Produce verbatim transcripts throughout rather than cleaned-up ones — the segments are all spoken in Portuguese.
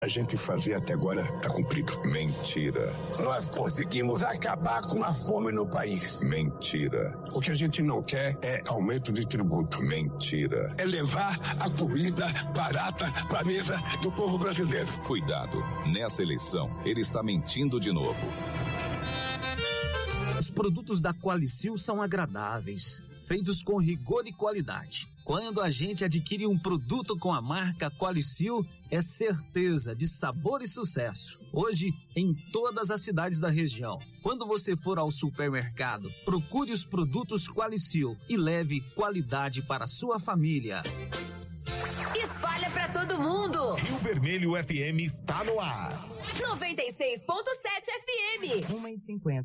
A gente fazia até agora tá cumprido. Mentira. Nós conseguimos acabar com a fome no país. Mentira. O que a gente não quer é aumento de tributo. Mentira. É levar a comida barata pra mesa do povo brasileiro. Cuidado, nessa eleição ele está mentindo de novo. Os produtos da Qualicil são agradáveis, feitos com rigor e qualidade. Quando a gente adquire um produto com a marca Qualicil, é certeza de sabor e sucesso. Hoje, em todas as cidades da região. Quando você for ao supermercado, procure os produtos Qualicil e leve qualidade para a sua família. Espalha pra todo mundo! Rio Vermelho F M está no ar. noventa e seis ponto sete F M. uma e cinquenta.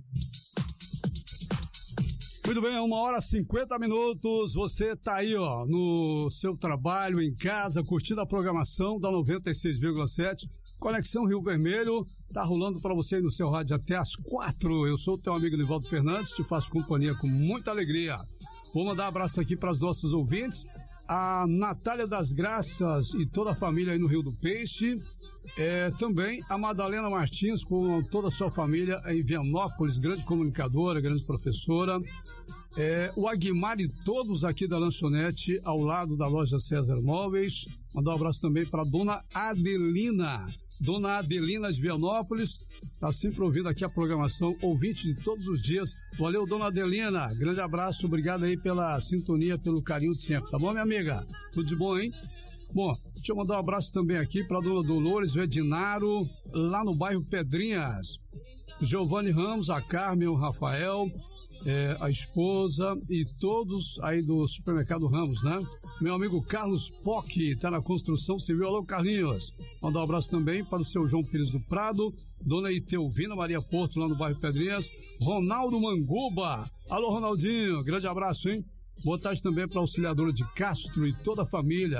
Muito bem, uma hora e cinquenta minutos, você tá aí, ó, no seu trabalho, em casa, curtindo a programação da noventa e seis vírgula sete, Conexão Rio Vermelho, tá rolando para você aí no seu rádio até às quatro. Eu sou o teu amigo Nivaldo Fernandes, te faço companhia com muita alegria. Vou mandar um abraço aqui para os nossos ouvintes, a Natália das Graças e toda a família aí no Rio do Peixe, é, também a Madalena Martins com toda a sua família em Vianópolis, grande comunicadora, grande professora, é, o Aguimar e todos aqui da lanchonete ao lado da loja César Móveis. Mandar um abraço também para dona Adelina, dona Adelina de Vianópolis, tá sempre ouvindo aqui a programação, ouvinte de todos os dias. Valeu, dona Adelina, grande abraço, obrigado aí pela sintonia, pelo carinho de sempre, tá bom, minha amiga? Tudo de bom, hein? Bom, deixa eu mandar um abraço também aqui para dona Dolores, o Edinaro, lá no bairro Pedrinhas, o Giovanni Ramos, a Carmen, o Rafael, é, a esposa e todos aí do supermercado Ramos, né? Meu amigo Carlos Poc, tá na construção civil. Alô, Carlinhos. Mandar um abraço também para o seu João Pires do Prado, dona Iteuvina Maria Porto, lá no bairro Pedrinhas, Ronaldo Manguba. Alô, Ronaldinho, grande abraço, hein? Boa tarde também para a auxiliadora de Castro e toda a família,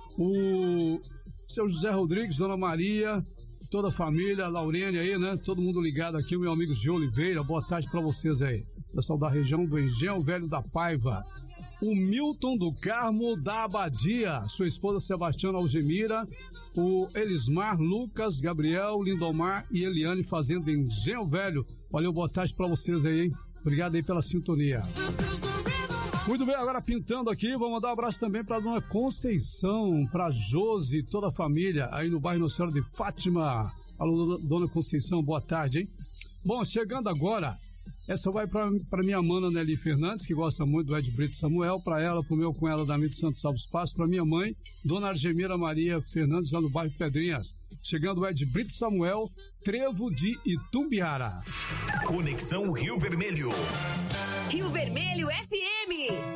o seu José Rodrigues, dona Maria, toda a família, Laurene aí, né? Todo mundo ligado aqui, meu amigo de Oliveira, boa tarde para vocês aí. Pessoal da região do Engenho Velho da Paiva. O Milton do Carmo da Abadia, sua esposa Sebastiana Algemira, o Elismar, Lucas, Gabriel, Lindomar e Eliane fazendo Engenho Velho. Valeu, boa tarde para vocês aí, hein? Obrigado aí pela sintonia. Muito bem, agora pintando aqui, vou mandar um abraço também para dona Conceição, para Josi e toda a família aí no bairro Nossa Senhora de Fátima. Alô, dona Conceição, boa tarde, hein? Bom, chegando agora, essa vai para minha mana Nelly Fernandes, que gosta muito do Ed Brito Samuel, para ela, pro meu cunhado Damito Santos Salvo Espaço, para minha mãe, dona Argemira Maria Fernandes, lá no bairro Pedrinhas. Chegando o Ed Brito Samuel, Trevo de Itumbiara. Conexão Rio Vermelho. Rio Vermelho F M.